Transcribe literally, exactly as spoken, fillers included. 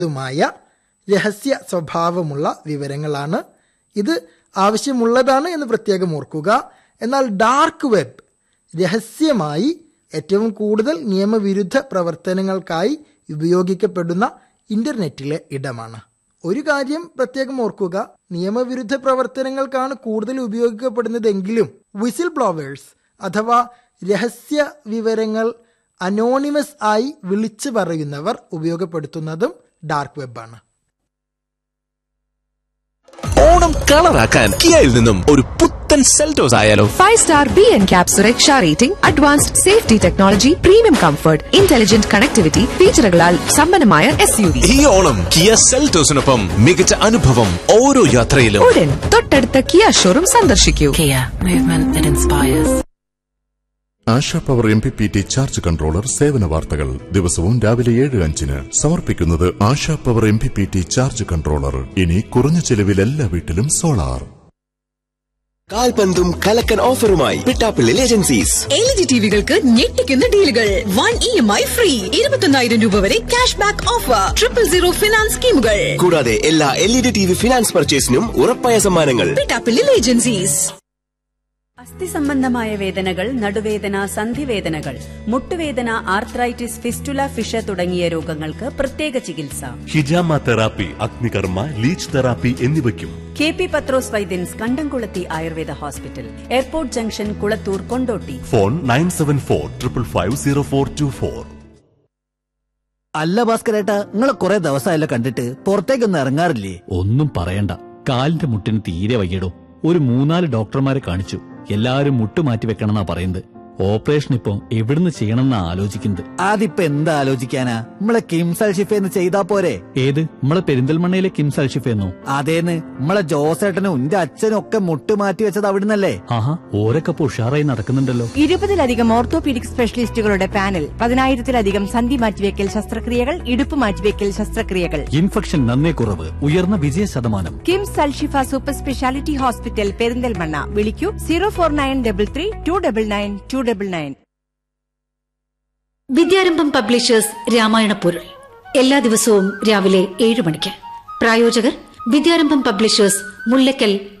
മായ രഹസ്യ സ്വഭാവമുള്ള വിവരങ്ങളാണ്. ഇത് ആവശ്യമുള്ളതാണ് എന്ന് പ്രത്യേകം ഓർക്കുക. എന്നാൽ ഡാർക്ക് വെബ് രഹസ്യമായി ഏറ്റവും കൂടുതൽ നിയമവിരുദ്ധ പ്രവർത്തനങ്ങൾക്കായി ഉപയോഗിക്കപ്പെടുന്ന ഇന്റർനെറ്റിലെ ഇടമാണ്. ഒരു കാര്യം പ്രത്യേകം ഓർക്കുക, നിയമവിരുദ്ധ പ്രവർത്തനങ്ങൾക്കാണ് കൂടുതൽ ഉപയോഗിക്കപ്പെടുന്നതെങ്കിലും വിസിൽ ബ്ലോവേഴ്സ് അഥവാ രഹസ്യ വിവരങ്ങൾ അനോണിമസ് ആയി വിളിച്ചു പറയുന്നവർ ഉപയോഗപ്പെടുത്തുന്നതും ഡാർക്ക് വെബാണ്. ഓണം കളറാക്കാൻ കിയയിൽ നിന്നും ഒരു പുത്തൻ സെൽറ്റോസ് ആയാലോ? Five star B N cap സുരക്ഷാ rating, advanced safety technology, premium comfort, intelligent connectivity ഫീച്ചറുകളാൽ സമ്പന്നമായ എസ് യു വി. ഈ ഓണം കിയ സെൽറ്റോസിനൊപ്പം മികച്ച അനുഭവം ഓരോ യാത്രയിലും. ഉടൻ തൊട്ടടുത്ത കിയ ഷോറൂം സന്ദർശിക്കൂ. Kia, movement that inspires. ASHA power M P P T charge controller സേവന വാർത്തകൾ ദിവസവും രാവിലെ ഏഴ് അഞ്ചിന് സമർപ്പിക്കുന്നത് ASHA power M P P T charge controller. ഇനി കുറഞ്ഞ ചെലവിൽ എല്ലാ വീട്ടിലും solar. കാൽപന്തും കലക്കൻ ഓഫറുമായി Pittappilly agencies. L E D ടിവികൾക്ക് ഞെട്ടിക്കുന്ന ഡീലുകൾ. One E M I free, ഇരുപത്തൊന്നായിരം രൂപ വരെ cash back offer, triple zero finance സ്കീമുകൾ. കൂടാതെ എല്ലാ L E D T V finance പർച്ചേസിനും ഉറപ്പായ സമ്മാനങ്ങൾ. പിട്ടാപ്പിള്ളി ഏജൻസീസ്. അസ്ഥി സംബന്ധമായ വേദനകൾ, നടുവേദന, സന്ധിവേദനകൾ, മുട്ടുവേദന, ആർത്രൈറ്റിസ്, ഫിസ്റ്റുല, ഫിഷ തുടങ്ങിയ രോഗങ്ങൾക്ക് പ്രത്യേക ചികിത്സ. ഹിജാമ തെറാപ്പി, അഗ്നികർമ്മ, ലീച്ച് തെറാപ്പി എന്നിവയ്ക്കും കെ പി പത്രോസ് വൈദ്യൻസ്, കണ്ടംകുളത്തി Ayurveda hospital, airport junction, Kulathur, Kondotty. Phone nine seven four triple five zero four to four. അല്ല ഭാസ്കരേട്ടാ, നിങ്ങളെ കുറെ ദിവസമായല്ലോ കണ്ടിട്ട്, പുറത്തേക്കൊന്നും ഇറങ്ങാറില്ലേ? ഒന്നും പറയണ്ട, കാലിന്റെ മുട്ടിന് തീരെ വയ്യടോ. ഒരു മൂന്നാല് ഡോക്ടർമാരെ കാണിച്ചു, എല്ലാരും മുട്ട് മാറ്റി വെക്കണമെന്നാ പറയുന്നത്. ഓപ്പറേഷൻ ഇപ്പൊ എവിടുന്ന് ചെയ്യണമെന്നാ ആലോചിക്കുന്നത്. അതിപ്പോ എന്താ ആലോചിക്കാനാ, നമ്മളെ കിംസ് അൽഷിഫേന്ന് ചെയ്താ പോരെ? ഏത്, നമ്മളെ പെരിന്തൽമണ്ണയിലെ കിംസ് അൽഷിഫേന്നോ? അതേന്ന്, നമ്മളെ ജോസേട്ടനും എന്റെ അച്ഛനും ഒക്കെ മുട്ട് മാറ്റി വെച്ചത് അവിടുന്നല്ലേ? ആഹാ, ഓരൊക്കെ ഉഷാറായി നടക്കുന്നുണ്ടല്ലോ. ഇരുപതിലധികം ഓർത്തോപീഡിക് സ്പെഷ്യലിസ്റ്റുകളുടെ പാനൽ, പതിനായിരത്തിലധികം സന്ധി മാറ്റിവെക്കൽ ശസ്ത്രക്രിയകൾ, ഇടുപ്പ് മാറ്റിവെക്കൽ ശസ്ത്രക്രിയകൾ. ഇൻഫെക്ഷൻ നന്നേ കുറവ്, ഉയർന്ന വിജയ ശതമാനം. KIMS Alshifa super speciality hospital, Perinthalmanna. വിളിക്കൂ zero four nine double three to double nine to double nine. Vidyarambham publishers Ramayana പൊരുൾ എല്ലാ ദിവസവും രാവിലെ ഏഴ് മണിക്ക്. പ്രായോജകർ വിദ്യാരംഭം പബ്ലിഷേഴ്സ്, മുല്ലക്കൽ,